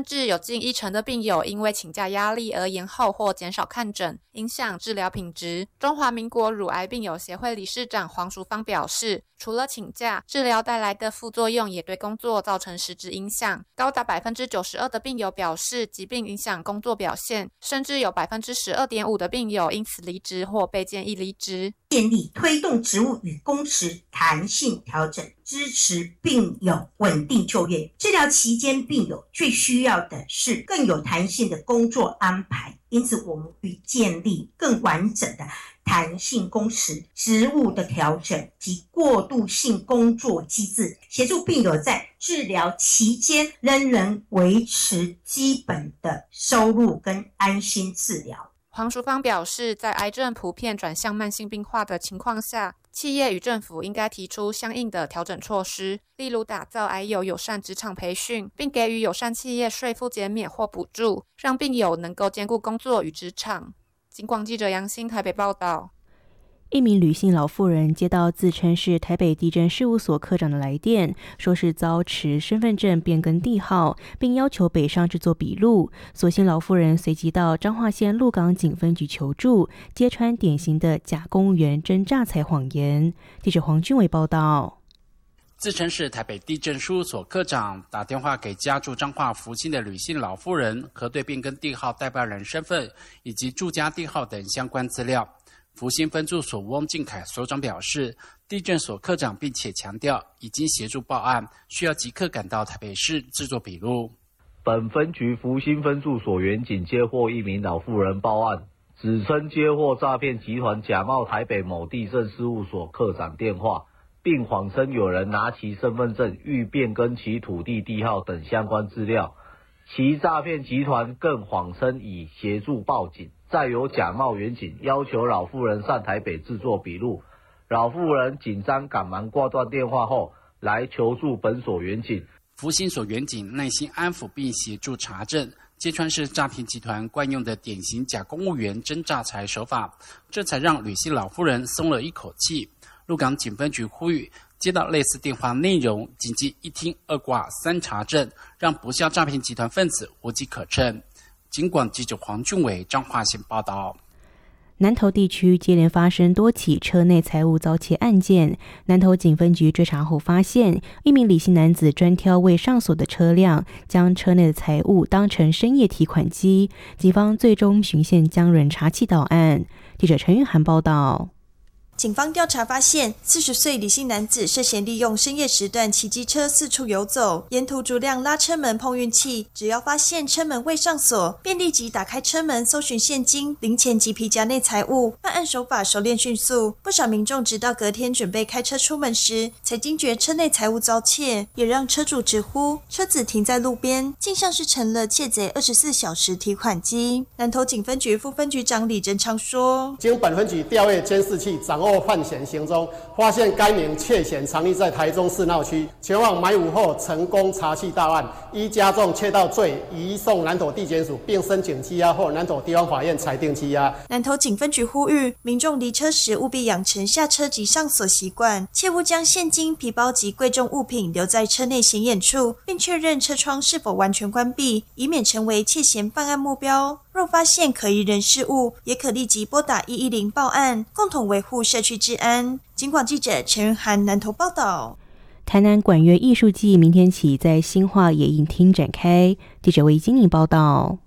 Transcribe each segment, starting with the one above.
至有近1成的病友因为请假压力而延后或减少看诊，影响治疗品质。中华民国乳癌病友协会理事长黄淑芳表示，除了请假，治疗带来的副作用也对工作造成实质影响。高达92%的病友表示疾病影响工作表现，甚至有12.5%的病友因此离职或被建议离职。 建立推动职务与工时弹性调整，支持病友稳定就业。治疗期间病友最需要的是更有弹性的工作安排，因此我们会建立更完整的弹性工时、职务的调整及过渡性工作机制，协助病友在治疗期间仍能维持基本的收入跟安心治疗。 黄淑芳表示，在癌症普遍转向慢性病化的情况下，企业与政府应该提出相应的调整措施，例如打造癌友友善职场培训，并给予友善企业税负减免或补助，让病友能够兼顾工作与职场。警广记者杨欣台北报道。 一名吕姓老妇人接到自称是台北地政事务所科长的来电，说是遭持身份证变更地号，并要求北上制作笔录。所幸老妇人随即到彰化县鹿港警分局求助，揭穿典型的假公务员真诈财谎言。记者黄俊伟报道。 自称是台北地政事务所科长，打电话给家住彰化福清的吕姓老妇人，核对变更地号代办人身份以及住家地号等相关资料。福兴分驻所翁敬凯所长表示，地政所科长并且强调已经协助报案，需要即刻赶到台北市制作笔录。 本分局福兴分驻所员警接获一名老妇人报案，指称接获诈骗集团假冒台北某地政事务所科长电话，并谎称有人拿其身份证欲变更其土地地号等相关资料。其诈骗集团更谎称已协助报警，再有假冒员警要求老妇人上台北制作笔录。老妇人紧张赶忙挂断电话后，来求助本所员警。 福兴所员警耐心安抚并协助查证，揭穿是诈骗集团惯用的典型假公务员真诈财手法，这才让吕姓老妇人松了一口气。鹿港警分局呼吁，接到类似电话内容，紧急一听二挂三查证，让不肖诈骗集团分子无机可乘。警广记者黄俊伟彰化县报道。 南投地区接连发生多起车内财物遭窃案件，南投警分局追查后发现，一名李姓男子专挑未上锁的车辆，将车内的财物当成深夜提款机，警方最终循线将人查缉到案。记者陈玉涵报道。 警方调查发现，40岁李姓男子涉嫌利用深夜时段骑机车四处游走，沿途逐辆拉车门碰运气，只要发现车门未上锁，便立即打开车门搜寻现金、零钱及皮夹内财物。办案手法熟练迅速，不少民众直到隔天准备开车出门时，才惊觉车内财物遭窃，也让车主直呼车子停在路边，竟像是成了窃贼24小时提款机。南投警分局副分局长李贞昌说： 经本分局调阅监视器，掌握犯嫌行踪，发现该名窃嫌藏匿在台中市闹区，前往埋伏后成功查缉到案，依加重窃盗罪移送南投地检署，并申请羁押后南投地方法院裁定羁押。 南投警分局呼吁民众离车时务必养成下车及上锁习惯，切勿将现金、皮包及贵重物品留在车内显眼处，并确认车窗是否完全关闭，以免成为窃嫌犯案目标。若发现可疑人事物，也可立即拨打110报案，共同维护社区治安。警广记者陈云涵南投报道。 台南管乐艺术季明天起在新化野影厅展开。记者魏金玲报道。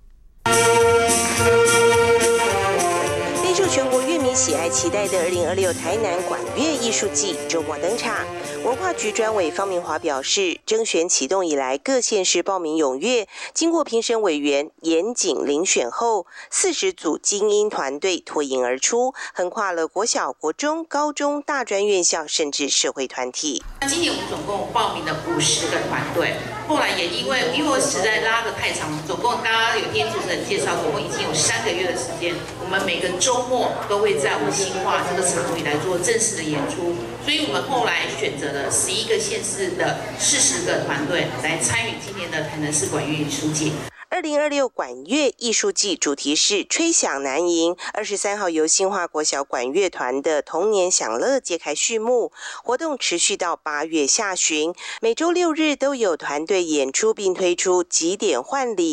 备受全国乐迷喜爱期待的2026台南管乐艺术季周末登场。文化局专委方明华表示，征选启动以来，各县市报名踊跃，经过评审委员严谨遴选后，40组精英团队脱颖而出，横跨了国小、国中、高中、大专院校，甚至社会团体。 今年我们总共报名了50个团队，后来也因为实在拉得太长，总共刚刚有听主持人介绍，总共已经有3个月的时间，我们每个周末都会在我们新化这个场域来做正式的演出，所以我们后来选择了11个县市的40个团队来参与今年的台南市管乐艺术季。 2026管乐艺术季主题是吹响南营，23号由新化国小管乐团的童年享乐揭开序幕，活动持续到8月下旬，每周6日都有团队演出，并推出集点换礼